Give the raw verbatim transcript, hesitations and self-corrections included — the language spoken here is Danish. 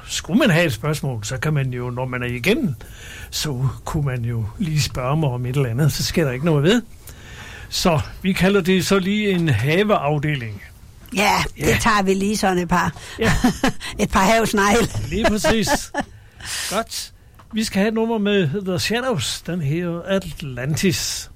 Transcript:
skulle man have et spørgsmål, så kan man jo, når man er igennem, så kunne man jo lige spørge mig om et eller andet, så sker der ikke noget ved. Så vi kalder det så lige en haveafdeling. Ja, det ja. tager vi lige sådan et par. Ja. et par havesnegle. Lige præcis. Godt. Vi skal have et nummer med The Shadows, den her Atlantis.